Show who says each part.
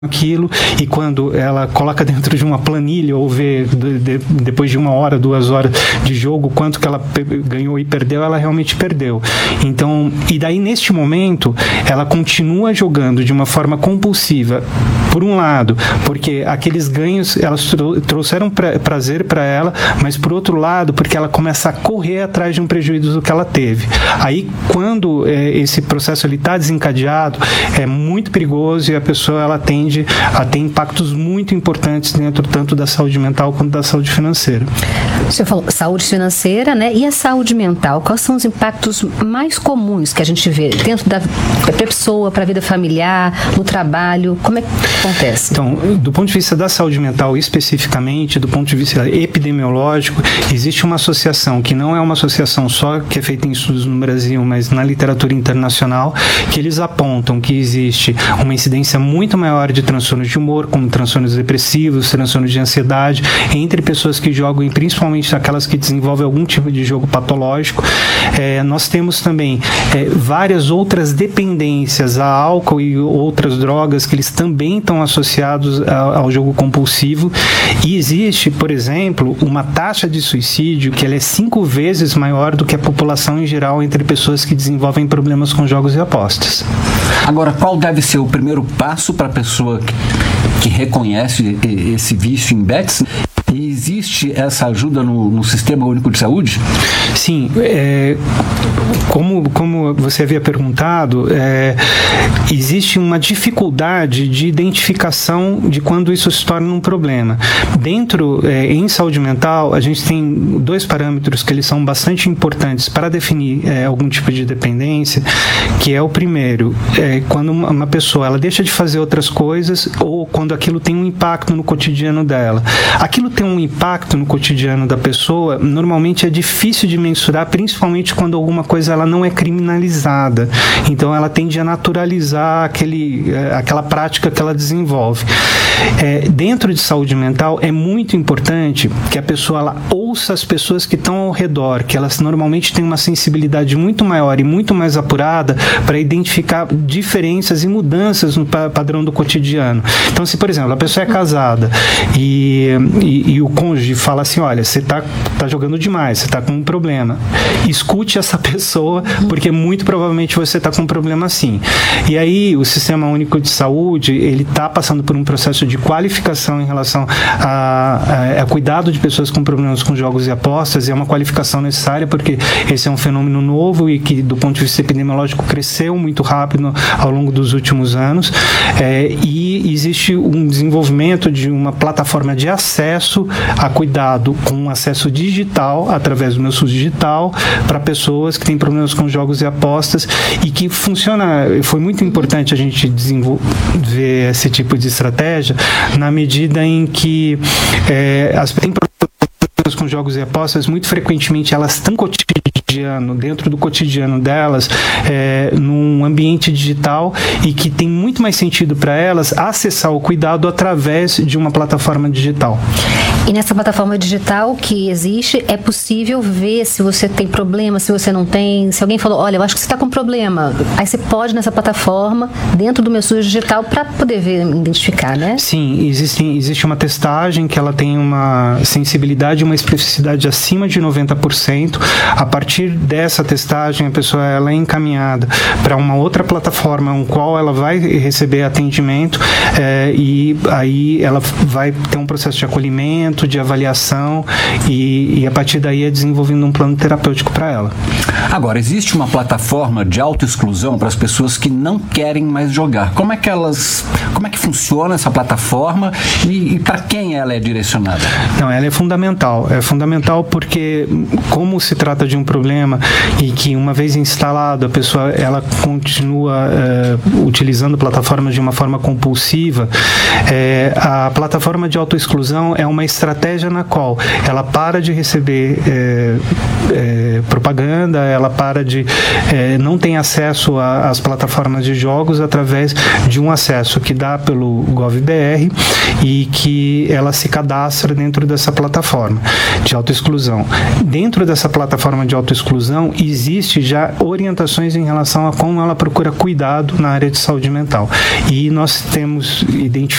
Speaker 1: aquilo, e quando ela coloca dentro de uma planilha ou vê depois de 1 hora, 2 horas de jogo, quanto que ela ganhou e perdeu, ela realmente perdeu. Então, e daí neste momento ela continua jogando de uma forma compulsiva, por um lado, porque aqueles ganhos elas trouxeram prazer para ela, mas por outro lado, porque ela começa a correr atrás de um prejuízo que ela teve. Aí, quando esse processo está desencadeado, é muito perigoso e a pessoa ela tende a ter impactos muito importantes dentro tanto da saúde mental quanto da saúde financeira.
Speaker 2: O senhor falou saúde financeira, né? E a saúde mental? Quais são os impactos mais comuns que a gente vê dentro da pessoa, para a vida familiar, no trabalho? Como é que acontece?
Speaker 1: Então, do ponto de vista da saúde mental especificamente, do ponto de vista epidemiológico, existe uma associação que não é uma associação só que é feita em estudos no Brasil, mas na literatura internacional, que eles apontam que existe uma incidência muito maior de transtornos de humor, como transtornos depressivos, transtornos de ansiedade, entre pessoas que jogam, e principalmente aquelas que desenvolvem algum tipo de jogo patológico. Nós temos também várias outras dependências a álcool e outras drogas que eles também estão associados ao jogo compulsivo. E existe, por exemplo, uma taxa de suicídio que ela é 5 vezes maior do que a população em geral entre pessoas que desenvolvem problemas com jogos e apostas.
Speaker 3: Agora, qual deve ser o primeiro passo para a pessoa que reconhece esse vício em bets? E existe essa ajuda no Sistema Único de Saúde?
Speaker 1: Sim, como você havia perguntado, existe uma dificuldade de identificação de quando isso se torna um problema. Em saúde mental, a gente tem 2 parâmetros que eles são bastante importantes para definir algum tipo de dependência, que é o primeiro, quando uma pessoa ela deixa de fazer outras coisas ou quando aquilo tem um impacto no cotidiano dela. Aquilo tem um impacto no cotidiano da pessoa, normalmente é difícil de mensurar, principalmente quando alguma coisa ela não é criminalizada. Então ela tende a naturalizar aquela prática que ela desenvolve. Dentro de saúde mental é muito importante que a pessoa ela ouça as pessoas que estão ao redor, que elas normalmente têm uma sensibilidade muito maior e muito mais apurada para identificar diferenças e mudanças no padrão do cotidiano. Então, se por exemplo a pessoa é casada e o cônjuge fala assim, olha, você tá jogando demais, você tá com um problema, escute essa pessoa, porque muito provavelmente você tá com um problema sim. E aí o Sistema Único de Saúde, ele tá passando por um processo de qualificação em relação a cuidado de pessoas com problemas com jogos e apostas, e é uma qualificação necessária porque esse é um fenômeno novo e que do ponto de vista epidemiológico cresceu muito rápido ao longo dos últimos anos, e existe um desenvolvimento de uma plataforma de acesso a cuidado com acesso digital, através do meu SUS digital, para pessoas que têm problemas com jogos e apostas, e que funciona. Foi muito importante a gente desenvolver esse tipo de estratégia na medida em que as pessoas com jogos e apostas, muito frequentemente elas estão dentro do cotidiano delas, num ambiente digital, e que tem muito mais sentido para elas acessar o cuidado através de uma plataforma digital.
Speaker 2: E nessa plataforma digital que existe, é possível ver se você tem problema, se você não tem, se alguém falou, olha, eu acho que você está com problema, aí você pode nessa plataforma, dentro do meu SUS digital, para poder ver, identificar, né?
Speaker 1: Sim, existe uma testagem que ela tem uma sensibilidade e uma especificidade acima de 90%. A partir dessa testagem, a pessoa ela é encaminhada para uma outra plataforma, no qual ela vai receber atendimento, e aí ela vai ter um processo de acolhimento, de avaliação, e a partir daí é desenvolvendo um plano terapêutico para ela.
Speaker 3: Agora, existe uma plataforma de autoexclusão para as pessoas que não querem mais jogar. Como é que funciona essa plataforma e para quem ela é direcionada?
Speaker 1: Não, ela é fundamental. É fundamental porque, como se trata de um problema e que uma vez instalado a pessoa ela continua utilizando plataformas de uma forma compulsiva, a plataforma de autoexclusão é uma estratégia na qual ela para de receber propaganda, ela para de não tem acesso às plataformas de jogos através de um acesso que dá pelo GovBR, e que ela se cadastra dentro dessa plataforma. de autoexclusão. Dentro dessa plataforma de autoexclusão, existe já orientações em relação a como ela procura cuidado na área de saúde mental. E nós temos